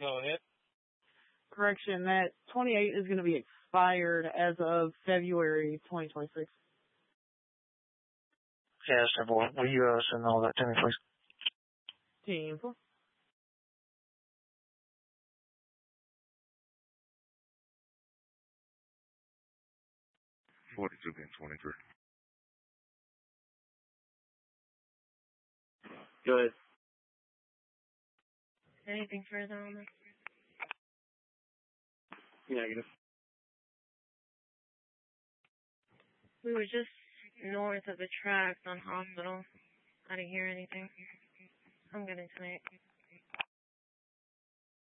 Go ahead. Correction, that 28 is going to be expired as of February 2026. Yes, boy. Will you send all that to me, please? Team. 42 being 23. Go ahead. Anything further on this? Negative. We were just north of the tracks on Hospital. I didn't hear anything. I'm getting tonight.